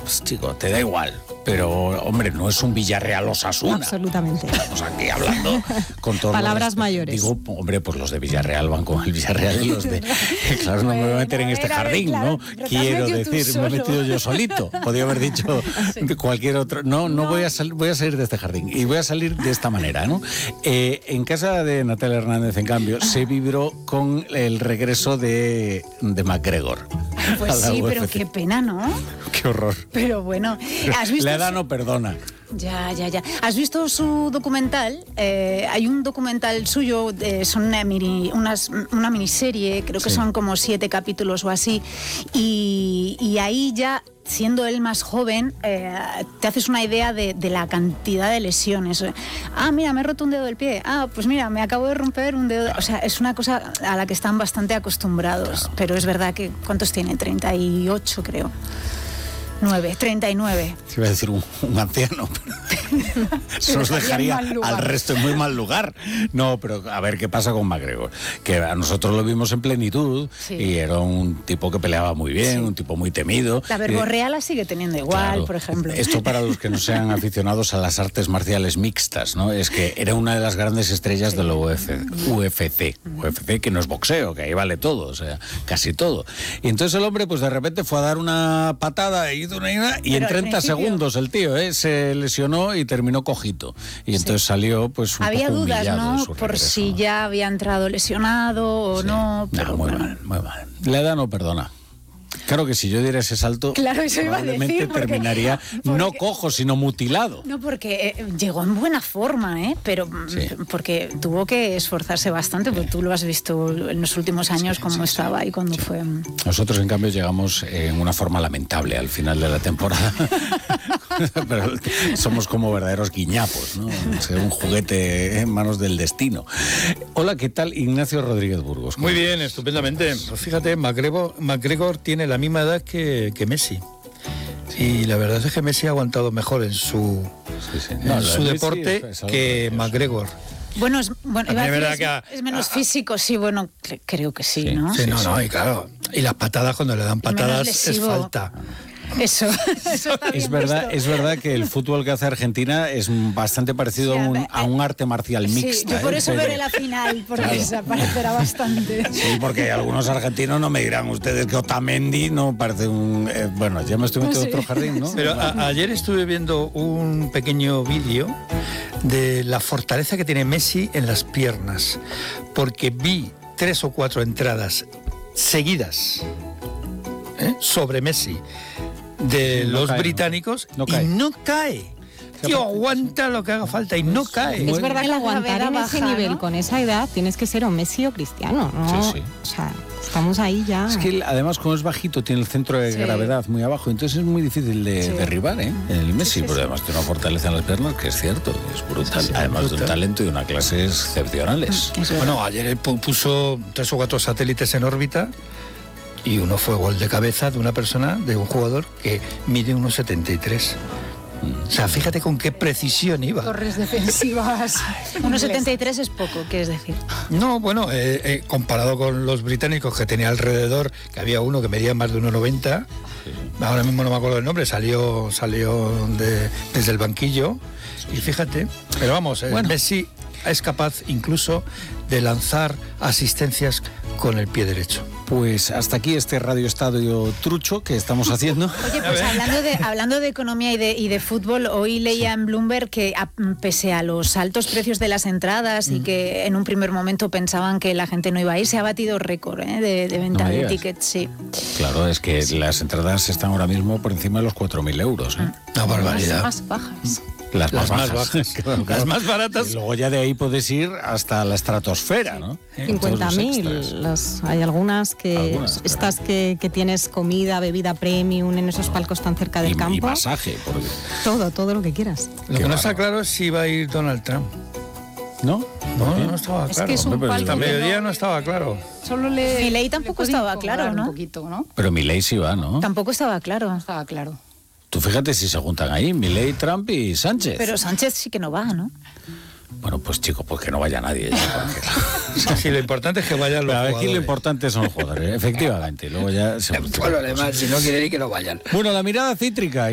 pues chico, te da igual. Pero, hombre, no es un Villarreal Osasuna. Absolutamente. Estamos aquí hablando con todos palabras mayores. Digo, hombre, pues los de Villarreal van con el Villarreal y los de... Claro, no me voy a meter en este jardín, ¿no? Quiero decir, me he metido yo solito. Podría haber dicho cualquier otro. No, voy a salir de este jardín. Y voy a salir de esta manera, ¿no? En casa de Natalia Hernández, en cambio, se vibró con el regreso de McGregor. Pues sí, pero qué pena, ¿no? Qué horror. Pero bueno, ¿has visto? La edad no perdona. Ya. ¿Has visto su documental? Hay un documental suyo, son una miniserie, creo que son como 7 capítulos o así, y ahí ya, siendo él más joven, te haces una idea de la cantidad de lesiones. Mira, me he roto un dedo del pie. Pues mira, me acabo de romper un dedo. O sea, es una cosa a la que están bastante acostumbrados. Claro. Pero es verdad que, ¿cuántos tiene? 38, creo. 39. Se iba a decir un anciano, pero eso nos dejaría al resto en muy mal lugar. No, pero a ver qué pasa con McGregor, que a nosotros lo vimos en plenitud, y era un tipo que peleaba muy bien, un tipo muy temido. La verborrea la sigue teniendo igual, claro, por ejemplo. Esto para los que no sean aficionados a las artes marciales mixtas, ¿no? Es que era una de las grandes estrellas de la UFC, que no es boxeo, que ahí vale todo, o sea, casi todo. Y entonces el hombre, pues de repente fue a dar una patada y en 30 segundos el tío se lesionó y terminó cojito. Y entonces salió pues un había poco dudas, ¿no? Por regreso. Si ya había entrado lesionado o no. Pero muy mal. La edad no perdona. Claro que si yo diera ese salto, claro, eso probablemente iba a decir, terminaría no cojo, sino mutilado. No, porque llegó en buena forma, pero porque tuvo que esforzarse bastante, porque tú lo has visto en los últimos años cómo estaba ahí cuando fue. Nosotros, en cambio, llegamos en una forma lamentable al final de la temporada. Pero somos como verdaderos guiñapos, ¿no? Un juguete en manos del destino. Hola, ¿qué tal? Ignacio Rodríguez Burgos. Muy bien, estupendamente. Pues fíjate, McGregor tiene la misma edad que Messi. Y la verdad es que Messi ha aguantado mejor en su deporte que McGregor. Bueno, es menos físico, sí, bueno, creo que sí, ¿no? Sí, y claro. Y las patadas, cuando le dan patadas, es falta. Eso es verdad que el fútbol que hace Argentina es bastante parecido a un arte marcial mixta. Yo por eso veré la final, porque se parecerá bastante. Sí, porque algunos argentinos no me dirán ustedes que Otamendi no parece un... bueno, ya me estoy metiendo en otro jardín, ¿no? Pero ayer estuve viendo un pequeño vídeo de la fortaleza que tiene Messi en las piernas, porque vi 3 o 4 entradas seguidas sobre Messi de los británicos y no cae. Tío, aguanta lo que haga falta y no cae. Es verdad que aguantar en ese nivel, con esa edad, tienes que ser o Messi o Cristiano, ¿no? Sí. O sea, estamos ahí ya. Es que además, como es bajito, tiene el centro de gravedad muy abajo, entonces es muy difícil de derribar, el Messi, porque además tiene una fortaleza en las piernas que es cierto, es brutal. Además de un talento y una clase excepcionales. Bueno, ayer él puso 3 o 4 satélites en órbita. Y uno fue gol de cabeza de un jugador que mide 1,73. O sea, fíjate con qué precisión iba. Torres defensivas. 1,73 es poco, quieres decir. No, bueno, comparado con los británicos que tenía alrededor, que había uno que medía más de 1,90. Ahora mismo no me acuerdo del nombre, salió desde el banquillo. Y fíjate, pero vamos, Messi es capaz incluso de lanzar asistencias con el pie derecho. Pues hasta aquí este radioestadio trucho que estamos haciendo. Oye, pues hablando de economía y de fútbol, hoy leía en Bloomberg que pese a los altos precios de las entradas y que en un primer momento pensaban que la gente no iba a ir, se ha batido récord de venta de tickets, sí. Claro, es que las entradas están ahora mismo por encima de los 4.000 euros. Una barbaridad. Las más bajas. Las más bajas. Claro. Las más baratas. Y luego ya de ahí puedes ir hasta la estratosfera, ¿no? 50.000. Hay algunas que estas que tienes comida, bebida premium en esos palcos tan cerca del campo. Y masaje. Porque... Todo lo que quieras. Lo que no está claro es si va a ir Donald Trump. ¿No? No estaba claro. Es que es un palco hasta mediodía no estaba claro. Milei tampoco estaba claro, ¿no? Un poquito, ¿no? Pero Milei sí va, ¿no? Tampoco estaba claro. No estaba claro. Tú fíjate si se juntan ahí, Milei, Trump y Sánchez. Pero Sánchez sí que no va, ¿no? Bueno, pues chico, pues que no vaya nadie. Sí, lo importante es que vayan los jugadores. Aquí lo importante son los jugadores, efectivamente. Luego ya... Por lo demás, si no quieren ir, que no vayan. Bueno, la mirada cítrica.